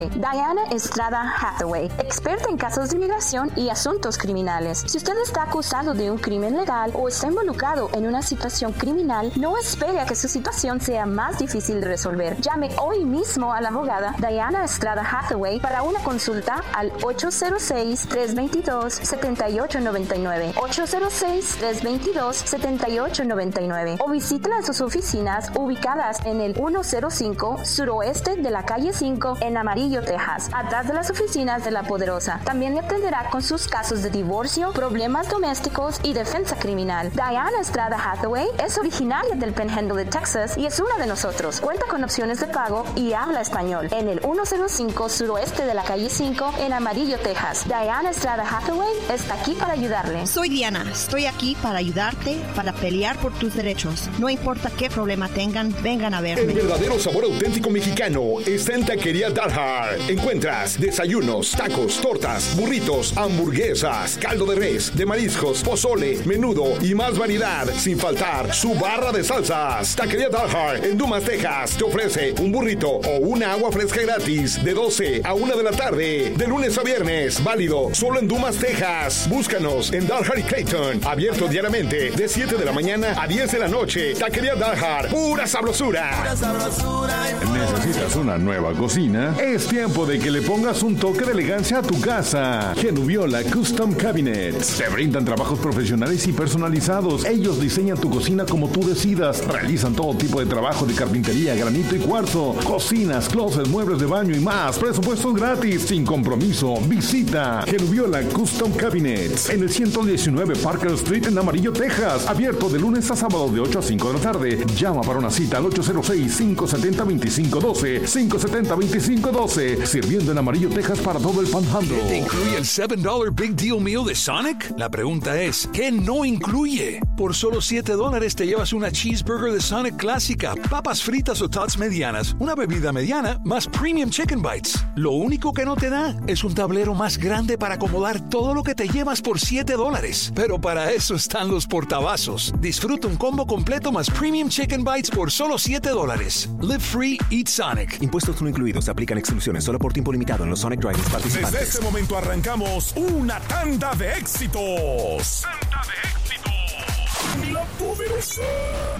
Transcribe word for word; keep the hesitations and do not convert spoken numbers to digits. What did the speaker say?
Diana Estrada Hathaway, experta en casos de inmigración y asuntos criminales. Si usted está acusado de un crimen legal o está involucrado en una situación criminal, no espere a que su situación sea más difícil de resolver. Llame hoy mismo a la abogada Diana Estrada Hathaway para una consulta al ocho cero seis, tres dos dos, siete ocho nueve nueve, ocho cero seis, tres dos dos, siete ocho nueve nueve o visítela en sus oficinas ubicadas en el ciento cinco suroeste de la calle cinco en Amarillo, Texas, atrás de las oficinas de La Poderosa. También le atenderá con sus casos de divorcio, problemas domésticos y defensa criminal. Diana Estrada Hathaway es originaria del Panhandle de Texas y es una de nosotros. Cuenta con opciones de pago y habla español en el ciento cinco suroeste de la calle cinco en Amarillo, Texas. Diana Estrada Hathaway está aquí para ayudarle. Soy Diana, estoy aquí para ayudarte, para pelear por tus derechos. No importa qué problema tengan, vengan a verme. El verdadero sabor auténtico mexicano está en Taquería Dalhart. Encuentras desayunos, tacos, tortas, burritos, hamburguesas, caldo de res, de mariscos, pozole, menudo y más variedad, sin faltar su barra de salsas. Taquería Dalhart en Dumas, Texas, te ofrece un burrito o una agua fresca gratis de doce a una de la tarde, de lunes a viernes, válido solo en Dumas, Texas. Búscanos en Dalhart y Clayton, abierto diariamente de siete de la mañana a diez de la noche. Taquería Dalhart, pura sabrosura. Pura sabrosura. ¿Necesitas una nueva cocina? Es tiempo de que le pongas un toque de elegancia a tu casa. Genuviola Custom Cabinets te brindan trabajos profesionales y personalizados. Ellos diseñan tu cocina como tú decidas. Realizan todo tipo de trabajo de carpintería, granito y cuarzo, cocinas, closets, muebles de baño y más. Presupuestos gratis, sin compromiso. Visita Genuviola Custom Cabinets en el ciento diecinueve Parker Street en Amarillo, Texas. Abierto de lunes a sábado de ocho a cinco de la tarde. Llama para una cita al ocho cero seis, cinco siete cero, dos cinco uno dos, cinco siete cero, dos cinco uno dos. Sirviendo en Amarillo, Texas para todo el Panhandle. ¿Qué te incluye el siete dólar Big Deal Meal de Sonic? La pregunta es, ¿qué no incluye? Por solo siete dólares te llevas una cheeseburger de Sonic clásica, papas fritas o tots medianas, una bebida mediana, más premium chicken bites. Lo único que no te da es un tablero más grande para acomodar todo lo que te llevas por siete dólares. Pero para eso están los portavasos. Disfruta un combo completo más premium chicken bites por solo siete dólares. Live free, eat Sonic. Impuestos no incluidos. Se aplican exclusiones. Solo por tiempo limitado en los Sonic Drive participantes. Desde este momento arrancamos una tanda de éxitos. Tanda de éxitos. La Poderosa.